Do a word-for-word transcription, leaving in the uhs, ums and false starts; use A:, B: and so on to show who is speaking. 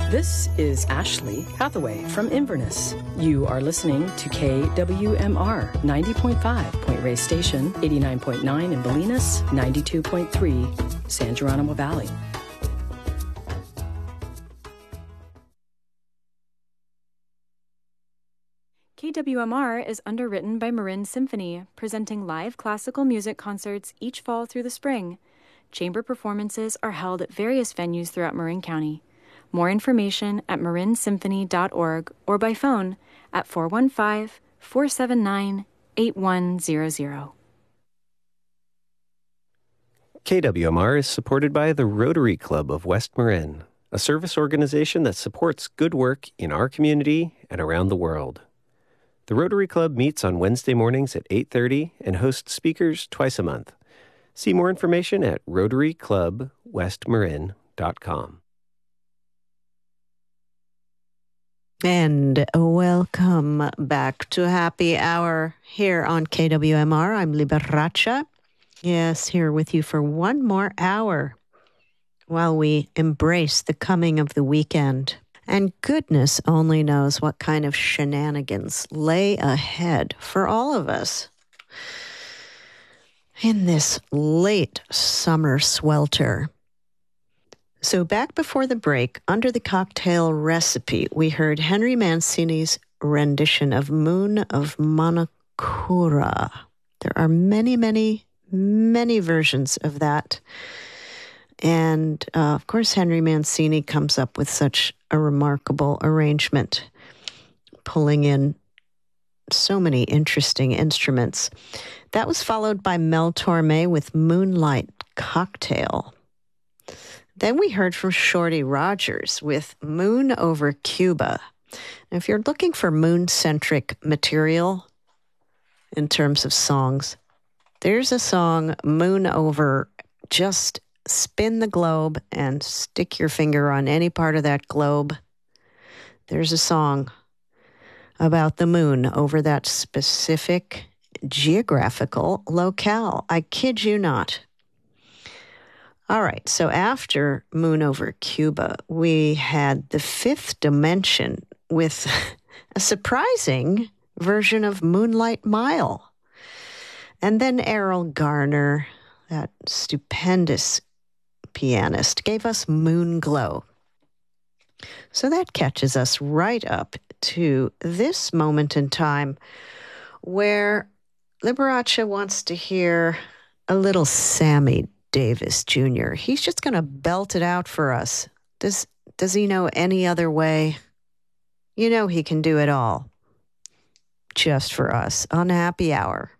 A: This is Ashley Hathaway from Inverness. You are listening to K W M R ninety point five Point Reyes Station, eighty-nine point nine in Bolinas, ninety-two point three San Geronimo Valley.
B: K W M R is underwritten by Marin Symphony, presenting live classical music concerts each fall through the spring. Chamber performances are held at various venues throughout Marin County. More information at marin symphony dot org or by phone at four one five, four seven nine, eight one zero zero.
C: K W M R is supported by the Rotary Club of West Marin, a service organization that supports good work in our community and around the world. The Rotary Club meets on Wednesday mornings at eight thirty and hosts speakers twice a month. See more information at rotary club west marin dot com.
D: And welcome back to Happy Hour here on K W M R. I'm Liberace. Yes, here with you for one more hour while we embrace the coming of the weekend. And goodness only knows what kind of shenanigans lay ahead for all of us in this late summer swelter. So back before the break, under the cocktail recipe, we heard Henry Mancini's rendition of Moon of Manakura. There are many, many, many versions of that. And, uh, of course, Henry Mancini comes up with such a remarkable arrangement, pulling in so many interesting instruments. That was followed by Mel Torme with Moonlight Cocktail. Then we heard from Shorty Rogers with Moon Over Cuba. Now, if you're looking for moon-centric material in terms of songs, there's a song, Moon Over. Just spin the globe and stick your finger on any part of that globe. There's a song about the moon over that specific geographical locale. I kid you not. All right, so after Moon Over Cuba, we had The Fifth Dimension with a surprising version of Moonlight Mile. And then Errol Garner, that stupendous pianist, gave us Moon Glow. So that catches us right up to this moment in time where Liberace wants to hear a little Sammy Davis Junior He's just going to belt it out for us. Does, does he know any other way? You know he can do it all. Just for us on Happy Hour.